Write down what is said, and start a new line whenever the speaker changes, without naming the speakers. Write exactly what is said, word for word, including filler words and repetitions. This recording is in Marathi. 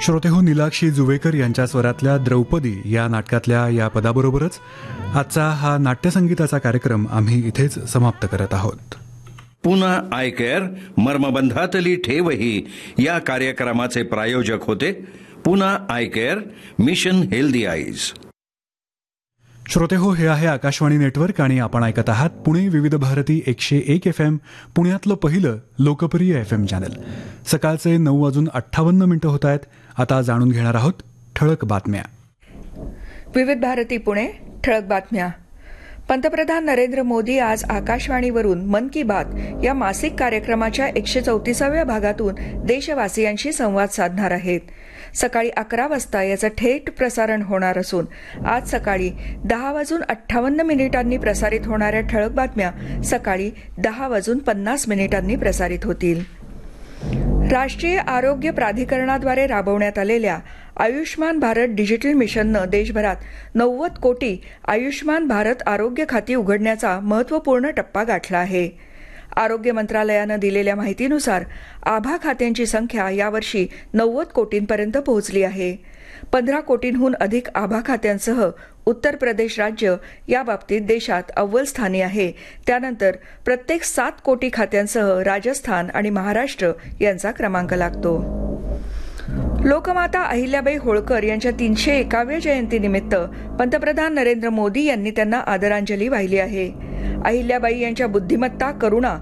श्रोतेहो, नीलाक्षी जुवेकर यांच्या स्वरातल्या द्रौपदी या नाटकातल्या या पदाबरोबरच आजचा हा नाट्यसंगीताचा कार्यक्रम आम्ही इथेच समाप्त करत आहोत.
पुन्हा आय केअर मर्मबंधातली ठेवही या कार्यक्रमाचे प्रायोजक होते. पुन्हा I care, mission healthy eyes.
श्रोतेहो, हे आहे आकाशवाणी नेटवर्क आणि आपण ऐकत आहात पुणे विविध भारती एकशे एक एफ एम, पुण्यातलं पहिलं लोकप्रिय एफ एम चॅनल. सकाळचे नऊ वाजून अठ्ठावन्न मिनिटं होत आहेत. आता जाणून घेणार आहोत ठळक बातम्या.
विविध भारती पुणे ठळक बातम्या. पंतप्रधान नरेंद्र मोदी आज आकाशवाणीवरून मन की बात या मासिक कार्यक्रमाच्या एकशे चौतीसाव्या भागातून देशवासियांशी संवाद साधणार आहेत. सकाळी अकरा वाजता याचं थेट प्रसारण होणार असून आज सकाळी दहा वाजून अठ्ठावन्न मिनिटांनी प्रसारित होणाऱ्या ठळक बातम्या सकाळी दहा वाजून पन्नास मिनिटांनी प्रसारित होतील. राष्ट्रीय आरोग्य प्राधिकरणाद्वारे राबवण्यात आलेल्या आयुष्मान भारत डिजिटल मिशननं देशभरात नव्वद कोटी आयुष्मान भारत आरोग्य खाती उघडण्याचा महत्त्वपूर्ण टप्पा गाठला आहे. आरोग्य मंत्रालयानं दिलेल्या माहितीनुसार आभा खात्यांची संख्या यावर्षी नव्वद कोटींपर्यंत पोहोचली आहे. पंधरा कोटींहून अधिक आभा खात्यांसह उत्तर प्रदेश राज्य याबाबतीत देशात अव्वल स्थानी आहे. त्यानंतर प्रत्येक सात कोटी खात्यांसह राजस्थान आणि महाराष्ट्र यांचा क्रमांक लागतो. लोकमाता अहिल्याबाई होळकर यांच्या तीनशे एकाव्या जयंतीनिमित्त पंतप्रधान नरेंद्र मोदी यांनी त्यांना आदरांजली वाहिली आहे. अहिल्याबाई यांच्या बुद्धिमत्ता, करुणा